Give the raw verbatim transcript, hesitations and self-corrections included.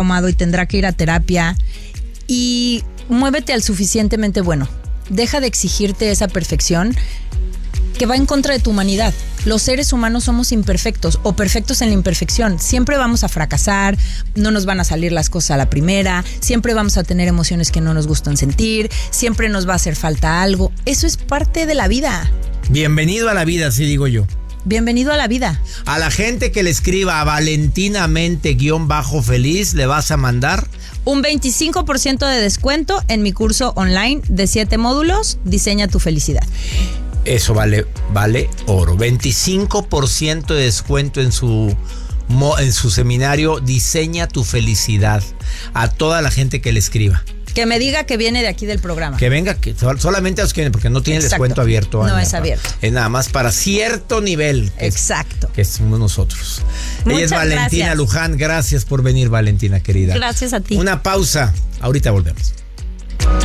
traumado y tendrá que ir a terapia. Y muévete al suficientemente bueno. Deja de exigirte esa perfección que va en contra de tu humanidad. Los seres humanos somos imperfectos o perfectos en la imperfección. Siempre vamos a fracasar, no nos van a salir las cosas a la primera, siempre vamos a tener emociones que no nos gustan sentir, siempre nos va a hacer falta algo. Eso es parte de la vida. Bienvenido a la vida, así digo yo. Bienvenido a la vida. A la gente que le escriba a valentinamente-feliz le vas a mandar un veinticinco por ciento de descuento en mi curso online de siete módulos, Diseña tu felicidad. Eso vale, vale oro. veinticinco por ciento de descuento en su, en su seminario Diseña tu felicidad. A toda la gente que le escriba. Que me diga que viene de aquí del programa. Que venga, que solamente a los que vienen, porque no tiene Exacto. descuento abierto. No Ana, es abierto. Es nada más para cierto nivel. Que Exacto. Es, que somos nosotros. Muchas Ella es Valentina gracias. Luján. Gracias por venir, Valentina, querida. Gracias a ti. Una pausa. Ahorita volvemos.